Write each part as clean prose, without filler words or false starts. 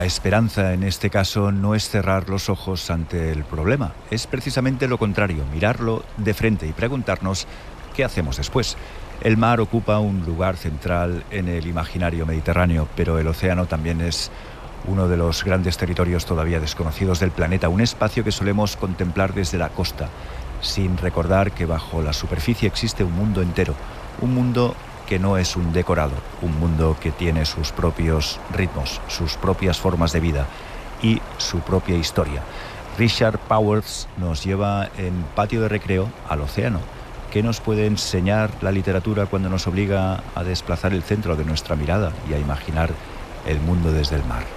La esperanza en este caso no es cerrar los ojos ante el problema, es precisamente lo contrario, mirarlo de frente y preguntarnos qué hacemos después. El mar ocupa un lugar central en el imaginario mediterráneo, pero el océano también es uno de los grandes territorios todavía desconocidos del planeta, un espacio que solemos contemplar desde la costa, sin recordar que bajo la superficie existe un mundo entero, un mundo que no es un decorado, un mundo que tiene sus propios ritmos, sus propias formas de vida y su propia historia. Richard Powers nos lleva en Patio de Recreo al océano. ¿Qué nos puede enseñar la literatura cuando nos obliga a desplazar el centro de nuestra mirada y a imaginar el mundo desde el mar?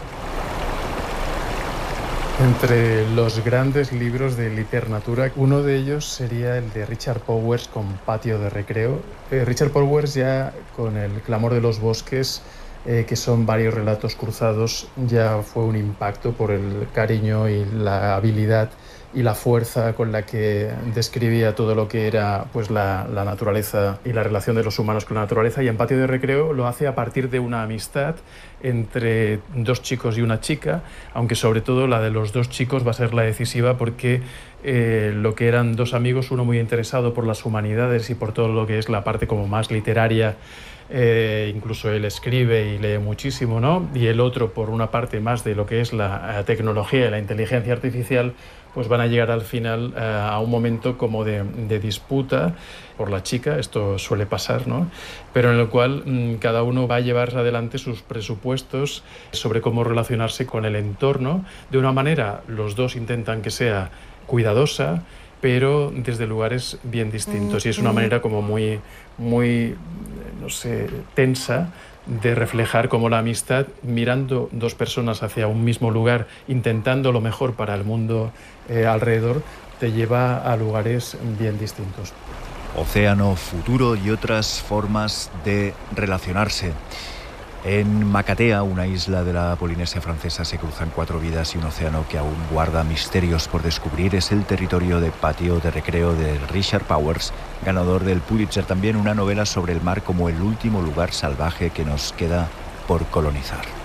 Entre los grandes libros de literatura, uno de ellos sería el de Richard Powers con Patio de Recreo. Richard Powers, ya con El clamor de los bosques, que son varios relatos cruzados, ya fue un impacto por el cariño y la habilidad y la fuerza con la que describía todo lo que era pues la naturaleza y la relación de los humanos con la naturaleza. Y en Patio de Recreo lo hace a partir de una amistad entre dos chicos y una chica, aunque sobre todo la de los dos chicos va a ser la decisiva, porque lo que eran dos amigos, uno muy interesado por las humanidades y por todo lo que es la parte como más literaria, incluso él escribe y lee muchísimo, ¿no? Y el otro, por una parte, más de lo que es la tecnología y la inteligencia artificial, pues van a llegar al final a un momento como de disputa por la chica. Esto suele pasar, ¿no? Pero en el cual cada uno va a llevar adelante sus presupuestos sobre cómo relacionarse con el entorno. De una manera, los dos intentan que sea cuidadosa, pero desde lugares bien distintos. Y es una manera como muy, no sé, tensa, de reflejar cómo la amistad, mirando dos personas hacia un mismo lugar, intentando lo mejor para el mundo alrededor, te lleva a lugares bien distintos. Océano, futuro y otras formas de relacionarse. En Makatea, una isla de la Polinesia francesa, se cruzan cuatro vidas y un océano que aún guarda misterios por descubrir. Es el territorio de Patio de Recreo de Richard Powers, ganador del Pulitzer. También una novela sobre el mar como el último lugar salvaje que nos queda por colonizar.